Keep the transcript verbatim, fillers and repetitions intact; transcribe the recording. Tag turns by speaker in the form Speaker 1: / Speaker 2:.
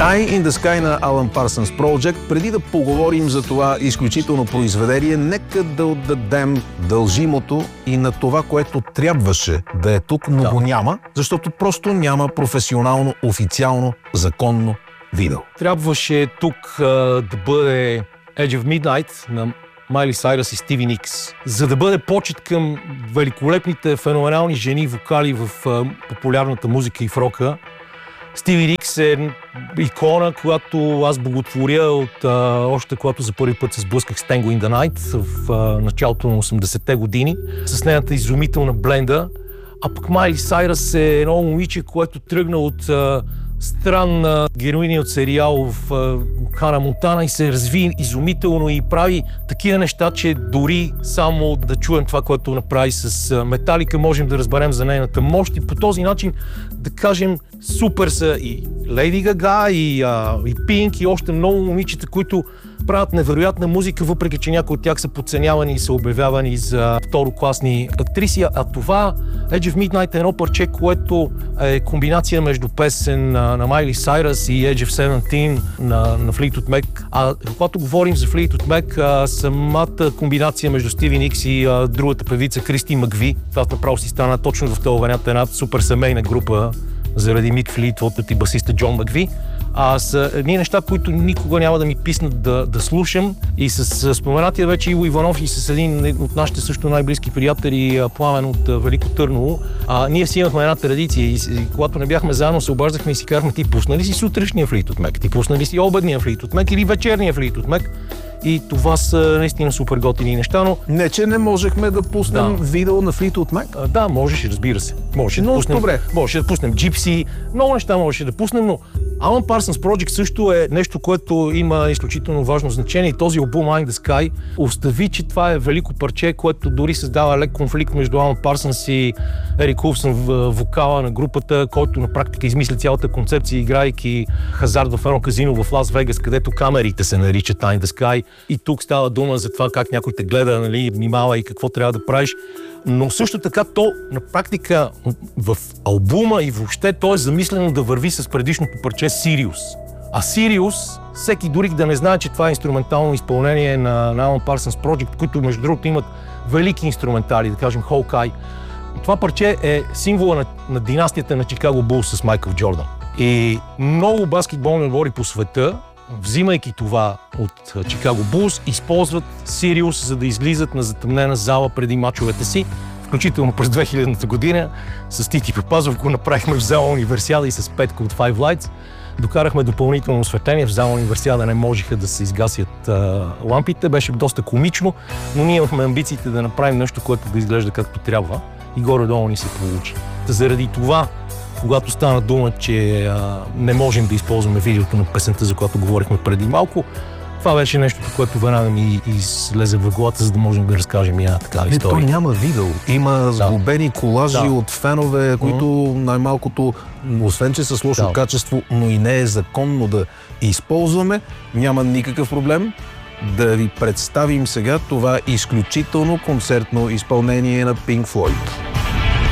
Speaker 1: Eye in the Sky на Alan Parsons Project. Преди да поговорим за това изключително произведение, нека да отдадем дължимото и на това, което трябваше да е тук, но да. го няма, защото просто няма професионално, официално, законно видео.
Speaker 2: Трябваше тук а, да бъде Edge of Midnight на Майли Сайръс и Стиви Никс, за да бъде почет към великолепните, феноменални жени вокали в а, популярната музика и в рока. Стиви Никс е икона, която аз боготворя от а, още когато за първи път се сблъсках с Tango in the Night в а, началото на осемдесетте години, с нейната изумителна бленда. А пък Майли Сайръс е едно момиче, което тръгна от а, странна героиня от сериал в а, Хана Монтана и се разви изумително и прави такива неща, че дори само да чуем това, което направи с Металика, можем да разберем за нейната мощ и по този начин да кажем супер са и Лейди Гага, и, а, и Пинк, и още много момичета, които правят невероятна музика, въпреки че някои от тях са подценявани и са обявявани за второкласни актриси. А това Edge of Midnight е едно парче, което е комбинация между песен на, на Майли Сайръс и Edge of Seventeen на, на Fleetwood Mac. А когато говорим за Fleetwood Mac, а, самата комбинация между Стиви Никс и а, другата певица Кристи Макви, това направо си стана точно в този вариант една супер семейна група заради Мик Флитвуд и басиста Джон Макви. А са едни неща, които никога няма да ми писнат да, да слушам. И с, с споменатия вече Иво Иванов и с един от нашите също най-близки приятели, Пламен от Велико Търново, а, ние си имахме една традиция и, и когато не бяхме заедно, се обаждахме и си казахме: ти пусна ли си сутрешния Fleetwood Mac? Ти пусна ли си обедния Fleetwood Mac или вечерния Fleetwood Mac? И това са наистина супер готини неща, но...
Speaker 1: Не, че не можехме да пуснем да. видео на Fleetwood Mac?
Speaker 2: А, да, можеше, разбира се. Можеше
Speaker 1: но,
Speaker 2: да пуснем,
Speaker 1: добре.
Speaker 2: Можеше да пуснем Gypsy, много неща можеше да пуснем, но Alan Parsons Project също е нещо, което има изключително важно значение и този албум Eye in the Sky остави, че това е велико парче, което дори създава лек конфликт между Alan Parsons и Ерик Хулфсън, вокала на групата, който на практика измисля цялата концепция, играйки хазард в едно казино в Лас Вегас, където камерите се наричат Eye in the Sky. И тук става дума за това как някой те гледа, нали, внимава и какво трябва да правиш. Но също така то на практика в албума и въобще то е замислено да върви с предишното парче Sirius. А Sirius, всеки дори да не знае, че това е инструментално изпълнение на, на Alan Parsons Project, които между другото имат велики инструментали, да кажем Hawkeye. Това парче е символа на, на династията на Чикаго Булс с Майкъл Джордан. И много баскетболни отбори по света, взимайки това от Чикаго Булс, използват Sirius, за да излизат на затъмнена зала преди мачовете си, включително през две хилядната година. С Тити Папазов го направихме в зала Универсиада и с Петко от Five Lights. Докарахме допълнително осветление, в зала Универсиада не можеха да се изгасят а, лампите, беше доста комично, но ние имахме амбициите да направим нещо, което да изглежда както трябва и горе-долу ни се получи. Заради това, когато стана дума, че а, не можем да използваме видеото на песента, за която говорихме преди малко, това беше нещото, което веднага ми излезе в главата, за да можем да разкажем и една такава история.
Speaker 1: Не, то няма видео. Има сглобени
Speaker 2: да.
Speaker 1: колажи
Speaker 2: да.
Speaker 1: от фенове, които mm-hmm. най-малкото, освен че са с лошо да. качество, но и не е законно да използваме, няма никакъв проблем да ви представим сега това изключително концертно изпълнение на Pink Floyd.